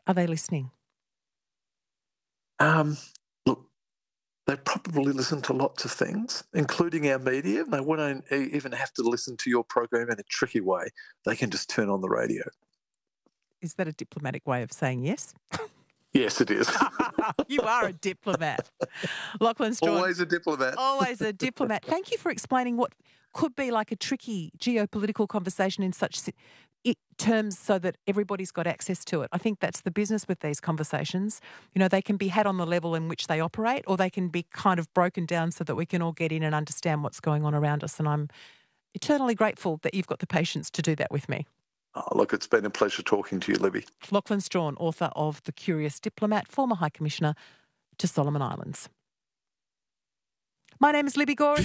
Are they listening? Look, they probably listen to lots of things, including our media. They won't even have to listen to your program in a tricky way. They can just turn on the radio. Is that a diplomatic way of saying yes? Yes, it is. You are a diplomat. Lachlan Strachan. Always a diplomat. Always a diplomat. Thank you for explaining what could be like a tricky geopolitical conversation in such terms so that everybody's got access to it. I think that's the business with these conversations. You know, they can be had on the level in which they operate, or they can be kind of broken down so that we can all get in and understand what's going on around us. And I'm eternally grateful that you've got the patience to do that with me. Oh, look, it's been a pleasure talking to you, Libby. Lachlan Strachan, author of The Curious Diplomat, former High Commissioner to Solomon Islands. My name is Libby Gorey.